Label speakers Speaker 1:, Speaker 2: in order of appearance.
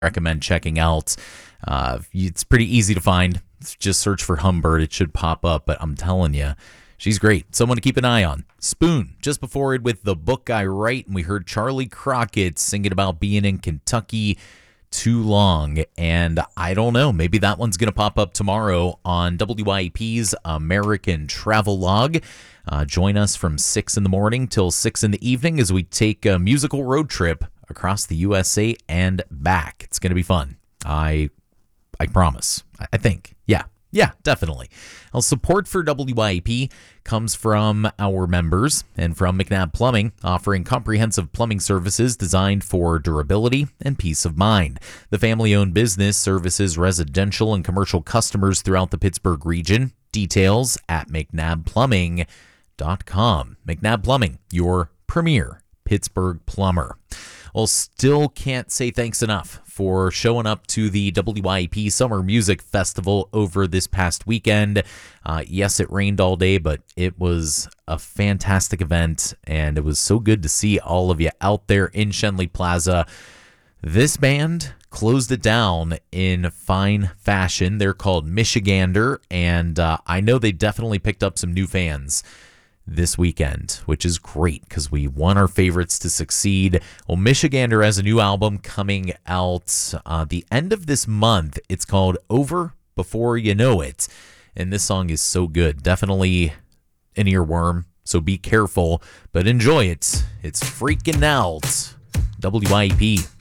Speaker 1: recommend checking out. It's pretty easy to find. Just search for Humbird. It should pop up, but I'm telling you, she's great. Someone to keep an eye on. Spoon, just before it with The Book I Write, and we heard Charlie Crockett singing about being in Kentucky too long. And I don't know, maybe that one's going to pop up tomorrow on WYAP's American Travel Log. Join us from 6 in the morning till 6 in the evening as we take a musical road trip across the USA and back. It's going to be fun. I promise. I think. Yeah, definitely. Well, support for WYAP comes from our members and from McNabb Plumbing, offering comprehensive plumbing services designed for durability and peace of mind. The family-owned business services residential and commercial customers throughout the Pittsburgh region. Details at mcnabbplumbing.com. McNabb Plumbing, your premier Pittsburgh plumber. Well, still can't say thanks enough for showing up to the WYAP Summer Music Festival over this past weekend. Yes, it rained all day, but it was a fantastic event, and it was so good to see all of you out there in Schenley Plaza. This band closed it down in fine fashion. They're called Michigander, and I know they definitely picked up some new fans this weekend, which is great because we want our favorites to succeed. Well, Michigander has a new album coming out the end of this month. It's called Over Before You Know It, and this song is so good. Definitely an earworm, so be careful, but enjoy it. It's freaking out. WYAP.